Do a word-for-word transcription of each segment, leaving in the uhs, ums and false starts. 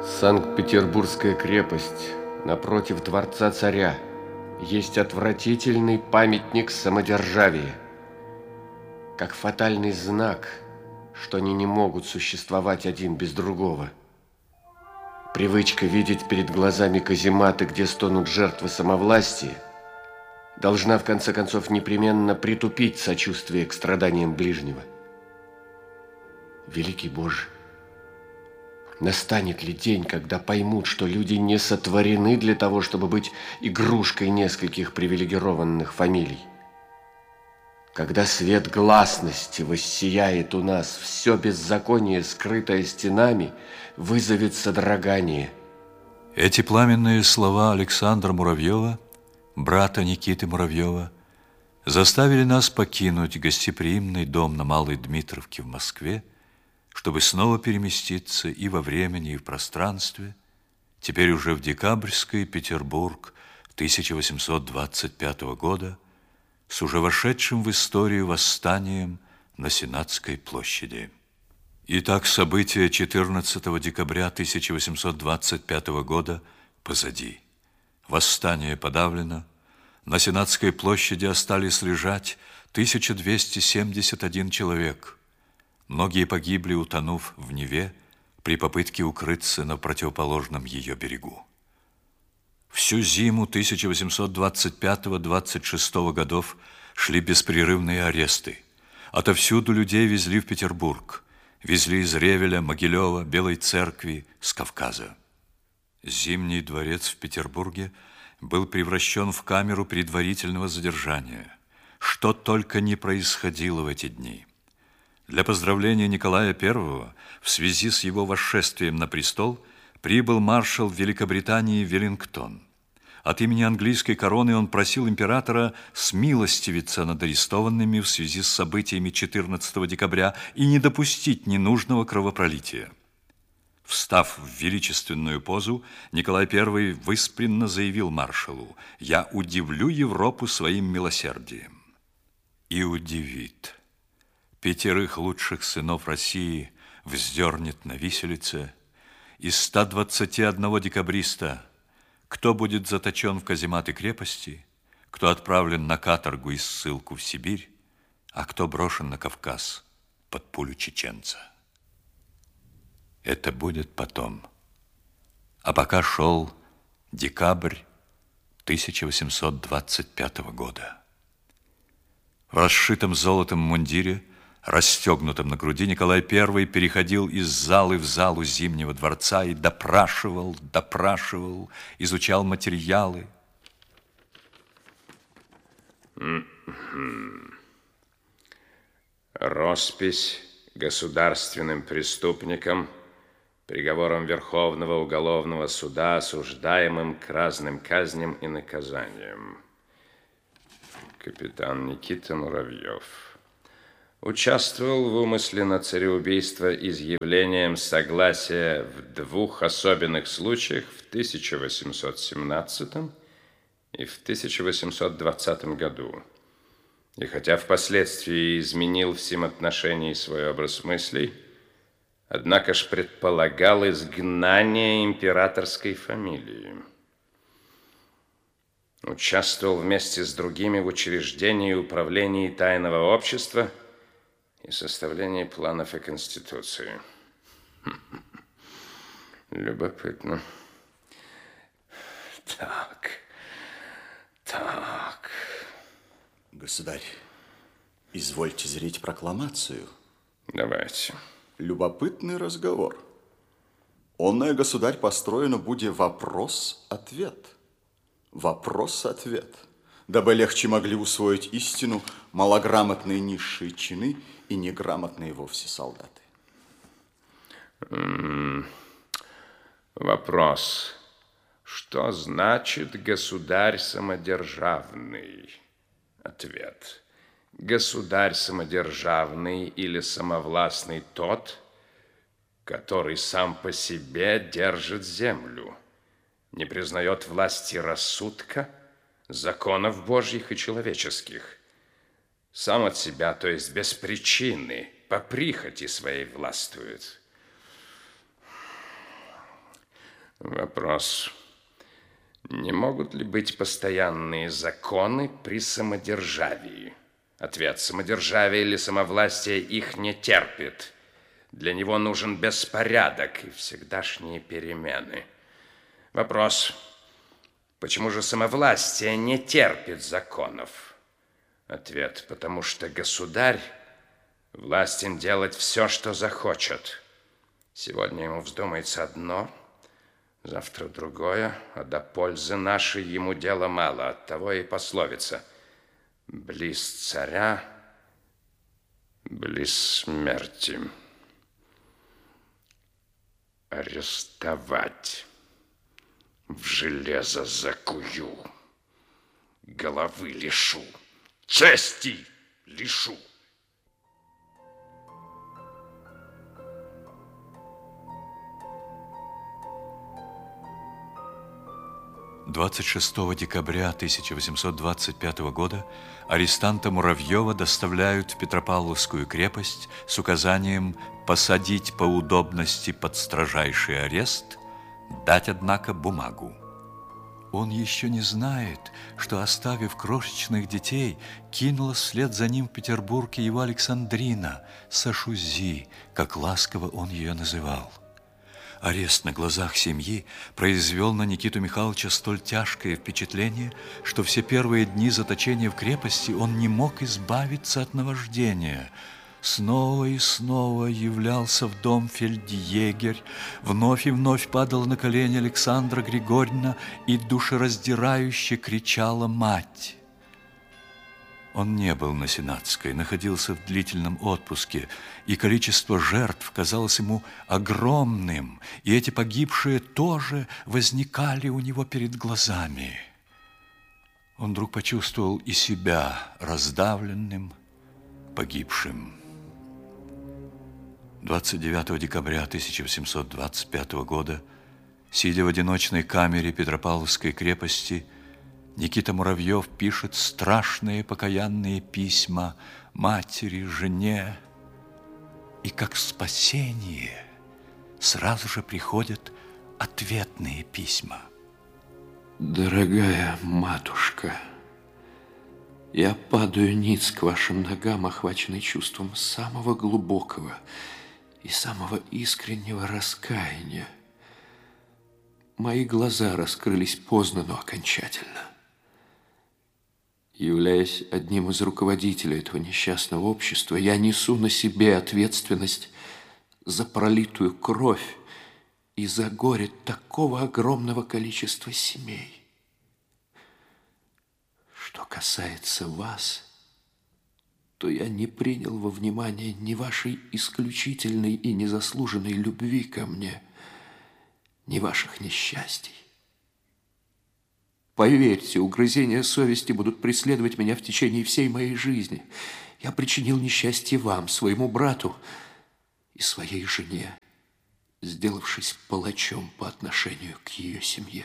Санкт-Петербургская крепость напротив дворца царя есть отвратительный памятник самодержавия, как фатальный знак, что они не могут существовать один без другого. Привычка видеть перед глазами казематы, где стонут жертвы самовластия, должна в конце концов непременно притупить сочувствие к страданиям ближнего. Великий Боже! Настанет ли день, когда поймут, что люди не сотворены для того, чтобы быть игрушкой нескольких привилегированных фамилий? Когда свет гласности воссияет у нас, все беззаконие, скрытое стенами, вызовет содрогание. Эти пламенные слова Александра Муравьева, брата Никиты Муравьева, заставили нас покинуть гостеприимный дом на Малой Дмитровке в Москве, чтобы снова переместиться и во времени, и в пространстве, теперь уже в декабрьский Петербург тысяча восемьсот двадцать пятого года, с уже вошедшим в историю восстанием на Сенатской площади. Итак, события четырнадцатого декабря тысяча восемьсот двадцать пятого года позади. Восстание подавлено, на Сенатской площади остались лежать тысяча двести семьдесят один человек. Многие погибли, утонув в Неве при попытке укрыться на противоположном ее берегу. Всю зиму тысяча восемьсот двадцать пятого — двадцать шестого годов шли беспрерывные аресты. Отовсюду людей везли в Петербург. Везли из Ревеля, Могилева, Белой Церкви, с Кавказа. Зимний дворец в Петербурге был превращен в камеру предварительного задержания. Что только не происходило в эти дни. Для поздравления Николая Первого в связи с его восшествием на престол прибыл маршал Великобритании Веллингтон. От имени английской короны он просил императора смилостивиться над арестованными в связи с событиями четырнадцатого декабря и не допустить ненужного кровопролития. Встав в величественную позу, Николай Первый выспренно заявил маршалу: «Я удивлю Европу своим милосердием». И удивит. Пятерых лучших сынов России вздернет на виселице. Из ста двадцати одного декабриста кто будет заточен в казематы крепости, кто отправлен на каторгу и ссылку в Сибирь, а кто брошен на Кавказ под пулю чеченца. Это будет потом. А пока шел декабрь тысяча восемьсот двадцать пятого года. В расшитом золотом мундире, расстегнутом на груди, Николай Первый переходил из залы в залу Зимнего дворца и допрашивал, допрашивал, изучал материалы. Роспись государственным преступникам, приговором Верховного уголовного суда, осуждаемым к разным казням и наказаниям. Капитан Никита Муравьев участвовал в умысле на цареубийство изъявлением согласия в двух особенных случаях в тысяча восемьсот семнадцатом и в тысяча восемьсот двадцатом году. И хотя впоследствии изменил в сем отношении свой образ мыслей, однако ж предполагал изгнание императорской фамилии. Участвовал вместе с другими в учреждении и управлении тайного общества и составлении планов и конституции. Любопытно. Так, так. Государь, извольте зрить прокламацию. Давайте. Любопытный разговор. Онное, государь, построено будет вопрос-ответ. Вопрос-ответ. Дабы легче могли усвоить истину малограмотные низшие чины и неграмотные вовсе солдаты. М-м, вопрос. Что значит государь самодержавный? Ответ. Государь самодержавный или самовластный тот, который сам по себе держит землю, не признает власти рассудка, законов божьих и человеческих, сам от себя, то есть без причины, по прихоти своей властвует. Вопрос. Не могут ли быть постоянные законы при самодержавии? Ответ. Самодержавие или самовластие их не терпит. Для него нужен беспорядок и всегдашние перемены. Вопрос. Почему же самовластие не терпит законов? Ответ. Потому что государь властен делать все, что захочет. Сегодня ему вздумается одно, завтра другое, а до пользы нашей ему дела мало. Оттого и пословица: близ царя, близ смерти. Арестовать, в железо закую, головы лишу, чести лишу. двадцать шестого декабря тысяча восемьсот двадцать пятого года арестанта Муравьева доставляют в Петропавловскую крепость с указанием посадить по удобности под строжайший арест, дать, однако, бумагу. Он еще не знает, что, оставив крошечных детей, кинула вслед за ним в Петербурге его Александрина, Сашузи, как ласково он ее называл. Арест на глазах семьи произвел на Никиту Михайловича столь тяжкое впечатление, что все первые дни заточения в крепости он не мог избавиться от наваждения. Снова и снова являлся в дом фельдъегерь, вновь и вновь падала на колени Александра Григорьевна и душераздирающе кричала мать. Он не был на Сенатской, находился в длительном отпуске, и количество жертв казалось ему огромным, и эти погибшие тоже возникали у него перед глазами. Он вдруг почувствовал и себя раздавленным, погибшим. двадцать девятого декабря тысяча восемьсот двадцать пятого года, сидя в одиночной камере Петропавловской крепости, Никита Муравьев пишет страшные покаянные письма матери, жене, и как спасение сразу же приходят ответные письма. Дорогая матушка, я падаю ниц к вашим ногам, охваченный чувством самого глубокого и самого искреннего раскаяния. Мои глаза раскрылись поздно, но окончательно. Являясь одним из руководителей этого несчастного общества, я несу на себе ответственность за пролитую кровь и за горе такого огромного количества семей. Что касается вас, то я не принял во внимание ни вашей исключительной и незаслуженной любви ко мне, ни ваших несчастий. Поверьте, угрызения совести будут преследовать меня в течение всей моей жизни. Я причинил несчастье вам, своему брату и своей жене, сделавшись палачом по отношению к ее семье.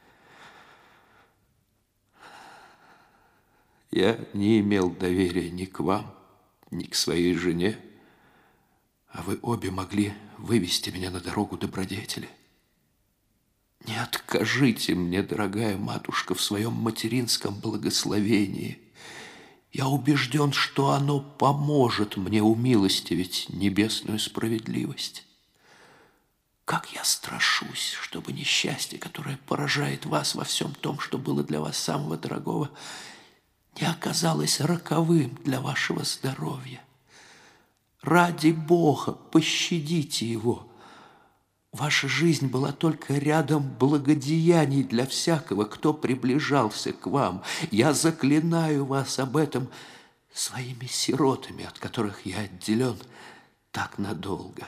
Я не имел доверия ни к вам, ни к своей жене, а вы обе могли вывести меня на дорогу добродетели. Не откажите мне, дорогая матушка, в своем материнском благословении. Я убежден, что оно поможет мне умилостивить небесную справедливость. Как я страшусь, чтобы несчастье, которое поражает вас во всем том, что было для вас самого дорогого, не оказалось роковым для вашего здоровья. Ради Бога, пощадите его. Ваша жизнь была только рядом благодеяний для всякого, кто приближался к вам. Я заклинаю вас об этом своими сиротами, от которых я отделен так надолго.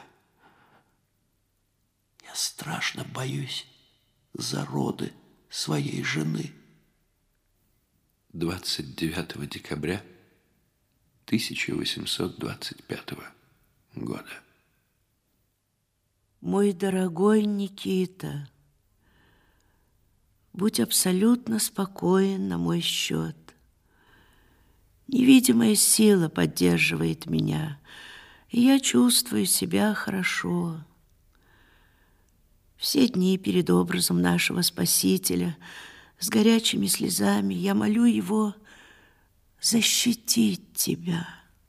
Я страшно боюсь за роды своей жены. двадцать девятого декабря тысяча восемьсот двадцать пятого года. Мой дорогой Никита, будь абсолютно спокоен на мой счет. Невидимая сила поддерживает меня, и я чувствую себя хорошо. В Все дни перед образом нашего Спасителя с горячими слезами я молю Его защитить тебя.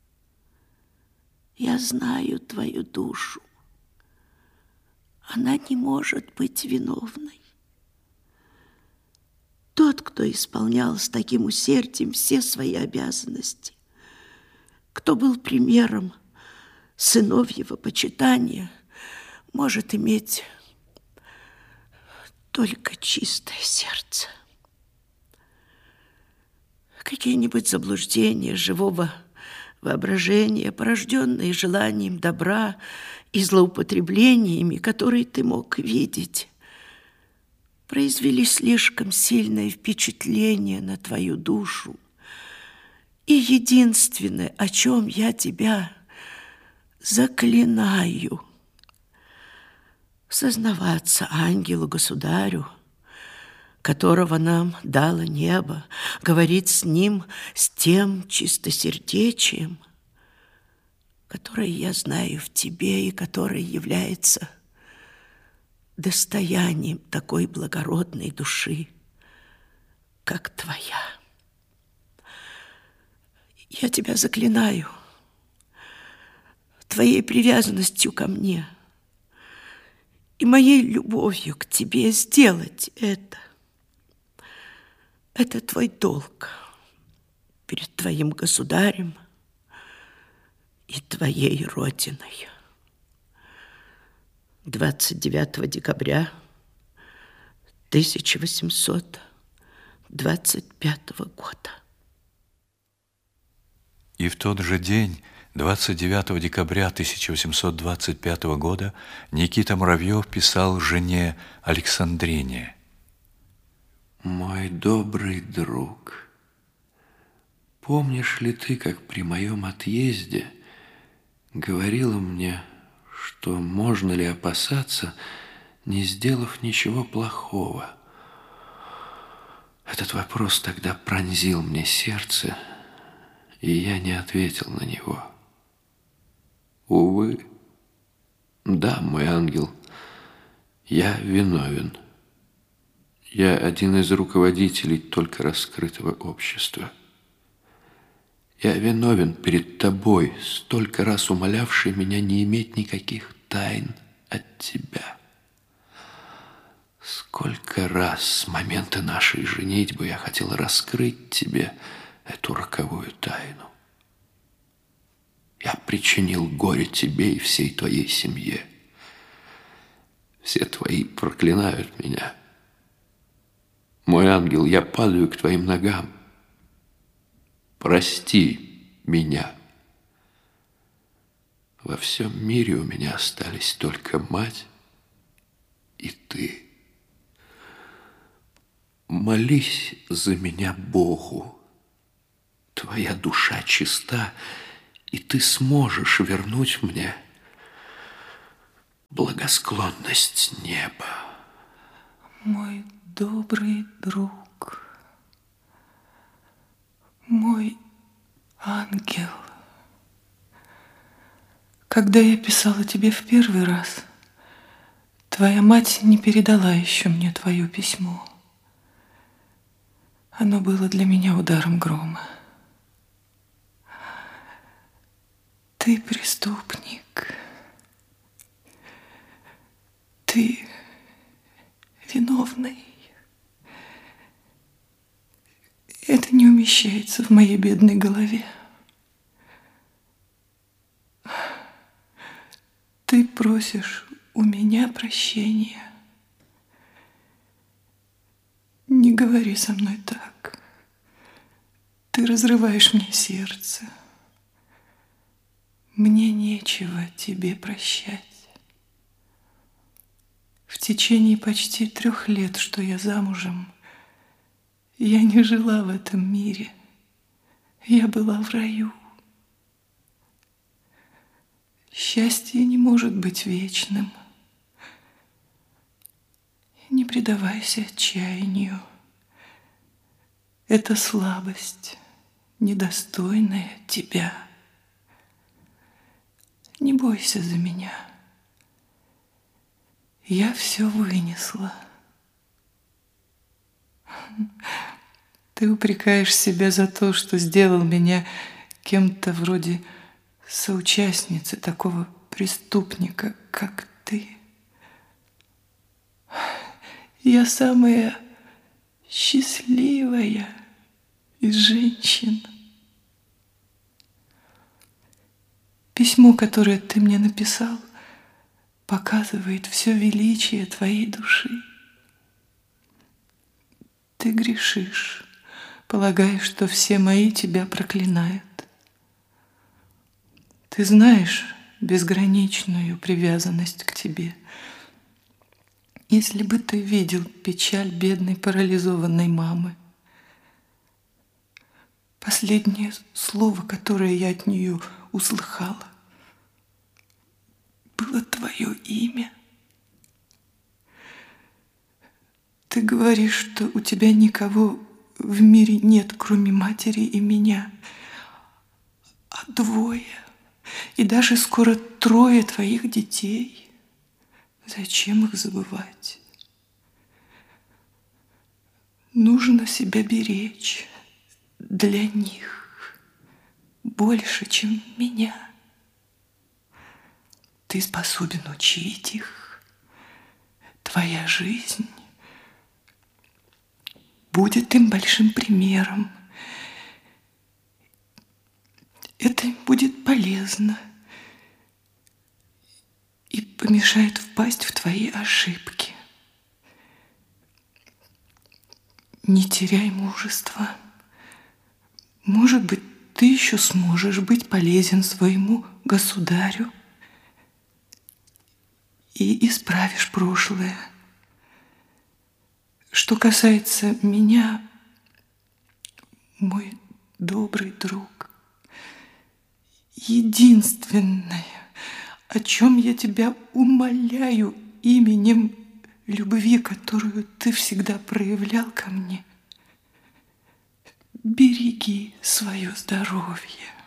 Я знаю твою душу. Она не может быть виновной. Тот, кто исполнял с таким усердием все свои обязанности, кто был примером сыновьего почитания, может иметь только чистое сердце. Какие-нибудь заблуждения живого воображения, порожденные желанием добра и злоупотреблениями, которые ты мог видеть, произвели слишком сильное впечатление на твою душу. И единственное, о чем я тебя заклинаю, сознаваться ангелу-государю, которого нам дало небо, говорить с ним с тем чистосердечием, которое я знаю в тебе и которое является достоянием такой благородной души, как твоя. Я тебя заклинаю твоей привязанностью ко мне и моей любовью к тебе сделать это. Это твой долг перед твоим государем и твоей родиной. двадцать девятого декабря тысяча восемьсот двадцать пятого года. И в тот же день, двадцать девятого декабря тысяча восемьсот двадцать пятого года, Никита Муравьев писал жене Александрине: «Мой добрый друг, помнишь ли ты, как при моем отъезде говорила мне, что можно ли опасаться, не сделав ничего плохого? Этот вопрос тогда пронзил мне сердце, и я не ответил на него. Увы, да, мой ангел, я виновен. Я один из руководителей только раскрытого общества. Я виновен перед тобой, столько раз умолявший меня не иметь никаких тайн от тебя. Сколько раз с момента нашей женитьбы я хотел раскрыть тебе эту роковую тайну. Я причинил горе тебе и всей твоей семье. Все твои проклинают меня. Мой ангел, я падаю к твоим ногам. Прости меня. Во всем мире у меня остались только мать и ты. Молись за меня Богу. Твоя душа чиста, и ты сможешь вернуть мне благосклонность неба. Мой добрый друг, мой ангел, когда я писала тебе в первый раз, твоя мать не передала еще мне твое письмо. Оно было для меня ударом грома. Ты преступник. Ты виновный. Это не умещается в моей бедной голове. Ты просишь у меня прощения. Не говори со мной так. Ты разрываешь мне сердце. Мне нечего тебе прощать. В течение почти трех лет, что я замужем, я не жила в этом мире. Я была в раю. Счастье не может быть вечным. Не предавайся отчаянию. Это слабость, недостойная тебя. Не бойся за меня. Я все вынесла. Ты упрекаешь себя за то, что сделал меня кем-то вроде соучастницы такого преступника, как ты. Я самая счастливая из женщин. Письмо, которое ты мне написал, показывает все величие твоей души. Ты грешишь, полагая, что все мои тебя проклинают. Ты знаешь безграничную привязанность к тебе. Если бы ты видел печаль бедной парализованной мамы, последнее слово, которое я от нее услыхала, было твое имя. Ты говоришь, что у тебя никого в мире нет, кроме матери и меня, а двое, и даже скоро трое твоих детей. Зачем их забывать? Нужно себя беречь для них больше, чем меня. Ты способен учить их. Твоя жизнь будет им большим примером. Это им будет полезно и помешает впасть в твои ошибки. Не теряй мужества. Может быть, ты еще сможешь быть полезен своему государю и исправишь прошлое. Что касается меня, мой добрый друг, единственное, о чем я тебя умоляю именем любви, которую ты всегда проявлял ко мне, береги свое здоровье.